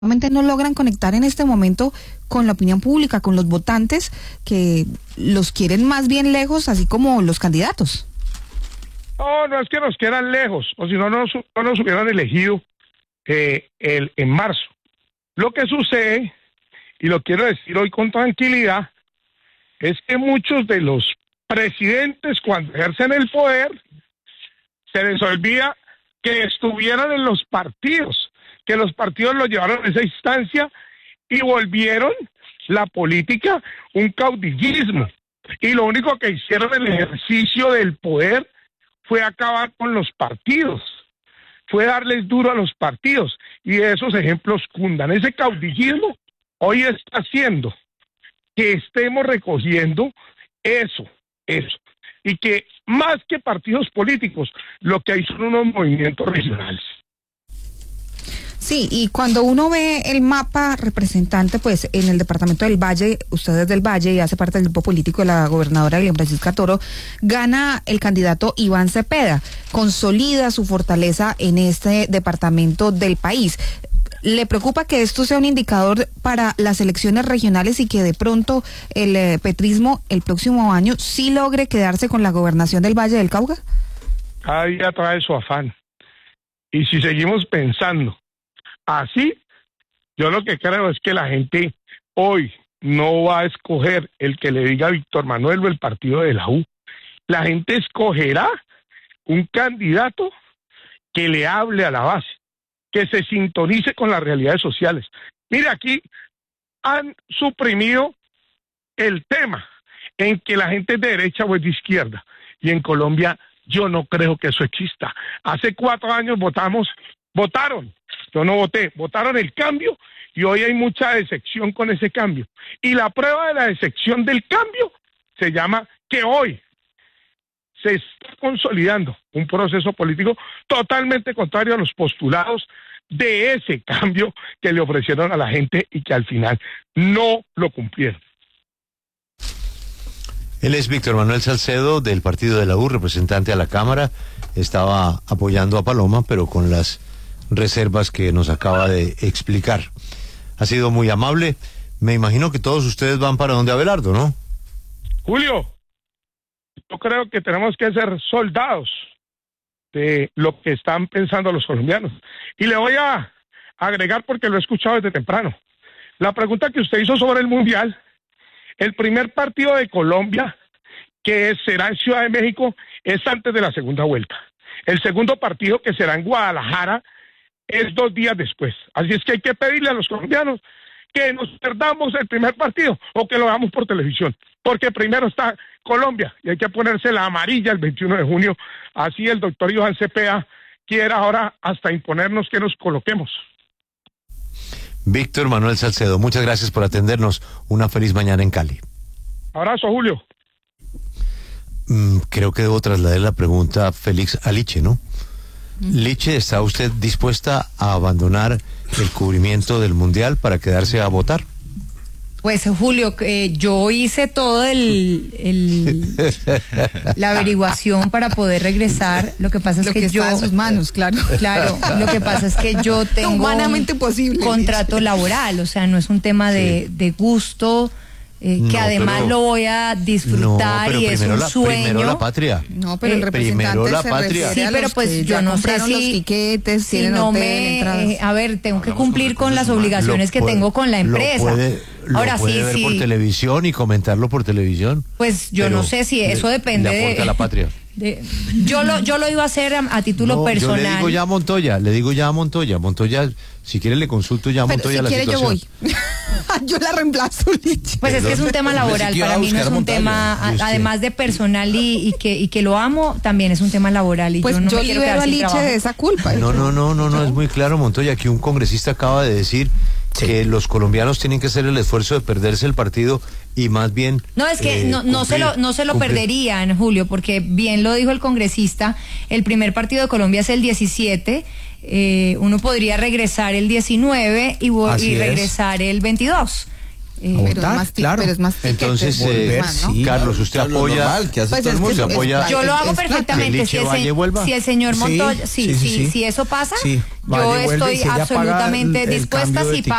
no logran conectar en este momento con la opinión pública, con los votantes que los quieren más bien lejos, así como los candidatos. No es que nos quieran lejos, o si no nos hubieran elegido en marzo. Lo que sucede, y lo quiero decir hoy con tranquilidad, es que muchos de los presidentes, cuando ejercen el poder, se les olvida que estuvieron en los partidos, que los partidos los llevaron a esa instancia y volvieron la política un caudillismo. Y lo único que hicieron en el ejercicio del poder fue acabar con los partidos, fue darles duro a los partidos, y esos ejemplos cundan. Ese caudillismo hoy está haciendo que estemos recogiendo eso, y que más que partidos políticos, lo que hay son unos movimientos regionales. Sí, y cuando uno ve el mapa representante, pues en el departamento del Valle, usted es del Valle y hace parte del grupo político de la gobernadora Elian Francisca Toro, gana el candidato Iván Cepeda, consolida su fortaleza en este departamento del país. ¿Le preocupa que esto sea un indicador para las elecciones regionales y que de pronto el petrismo el próximo año sí logre quedarse con la gobernación del Valle del Cauca? Cada día trae su afán. Y si seguimos pensando así, yo lo que creo es que la gente hoy no va a escoger el que le diga Víctor Manuel o el partido de la U. La gente escogerá un candidato que le hable a la base, que se sintonice con las realidades sociales. Mire, aquí han suprimido el tema en que la gente es de derecha o es de izquierda, y en Colombia yo no creo que eso exista. Hace 4 años votaron, yo no voté, votaron el cambio, y hoy hay mucha decepción con ese cambio. Y la prueba de la decepción del cambio se llama que hoy se está consolidando un proceso político totalmente contrario a los postulados de ese cambio que le ofrecieron a la gente y que al final no lo cumplieron. Él es Víctor Manuel Salcedo, del partido de la U, representante a la Cámara. Estaba apoyando a Paloma, pero con las reservas que nos acaba de explicar. Ha sido muy amable. Me imagino que todos ustedes van para donde Abelardo, ¿no? Julio, yo creo que tenemos que ser soldados de lo que están pensando los colombianos. Y le voy a agregar, porque lo he escuchado desde temprano, la pregunta que usted hizo sobre el Mundial. El primer partido de Colombia, que será en Ciudad de México, es antes de la segunda vuelta. El segundo partido, que será en Guadalajara, es 2 días después. Así es que hay que pedirle a los colombianos que nos perdamos el primer partido o que lo hagamos por televisión, porque primero está Colombia y hay que ponerse la amarilla el 21 de junio. Así el doctor Iván Cepeda quiere ahora hasta imponernos que nos coloquemos. Víctor Manuel Salcedo, muchas gracias por atendernos. Una feliz mañana en Cali. Abrazo, Julio. Creo que debo trasladar la pregunta a Félix Aliche, ¿no? Liche, ¿está usted dispuesta a abandonar el cubrimiento del Mundial para quedarse a votar? Pues Julio, yo hice todo la averiguación para poder regresar. Lo que pasa es que yo está en sus manos, claro. Lo que pasa es que yo tengo humanamente posible, contrato laboral, o sea, no es un tema de gusto. Que además lo voy a disfrutar y es un sueño. Primero la patria. No, pero el representante la patria. Sí, pero pues yo no sé si los tiquetes, si no a ver, tengo que cumplir con las obligaciones que tengo con la empresa. Ahora sí, ver por televisión y comentarlo por televisión. Pues yo no sé si eso depende de aporte a la patria. Yo lo iba a hacer a título personal. Yo le digo ya a Montoya. Montoya, si quiere le consulto ya a Montoya la situación. Si quiere yo voy. Yo la reemplazo, Liche. Pues es que es un tema laboral, para mí no es un tema, además de personal y que lo amo, también es un tema laboral y pues yo no yo me quiero quedar libero a sin Liche trabajo. de esa culpa. No, es muy claro, Montoya, que un congresista acaba de decir que los colombianos tienen que hacer el esfuerzo de perderse el partido y más bien no es que no se lo perderían, Julio, porque bien lo dijo el congresista, el primer partido de Colombia es el 17, uno podría regresar el 19 y regresar el 22. Pero es más entonces, volver, ¿no? Carlos, usted apoya, normal, que hace pues todo el es que mundo. apoya. Yo lo hago ¿Que perfectamente. Liche Valle vuelva? Si el señor Montoya, si eso pasa, yo estoy absolutamente dispuesta. Si